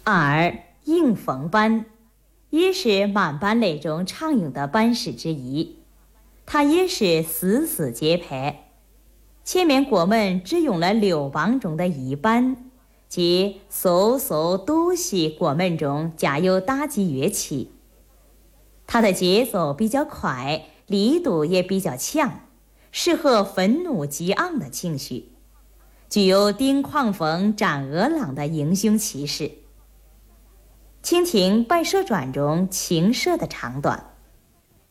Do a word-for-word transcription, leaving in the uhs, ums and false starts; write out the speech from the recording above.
二、应逢班，也是满班类中常用的班式之一，它也是四四节拍。前面过门只用了六邦中的一班，即嗖嗖哆西过门中加有打击乐器。它的节奏比较快，力度也比较强，适合愤怒激昂的情绪，具有顶狂风战恶浪的英雄气势。请听《白蛇传》中青蛇的唱段。